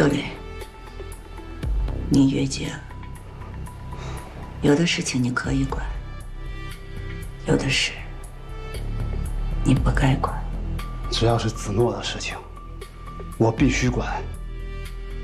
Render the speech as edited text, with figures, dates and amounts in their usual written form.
杜磊，你越界了。有的事情你可以管，有的事你不该管。 只要是子诺的事情，我必须管。